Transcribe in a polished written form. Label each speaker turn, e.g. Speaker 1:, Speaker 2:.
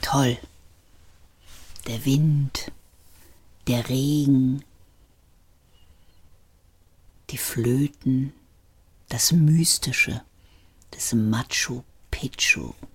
Speaker 1: Toll. Der Wind, der Regen, die Flöten, das Mystische des Machu Picchu.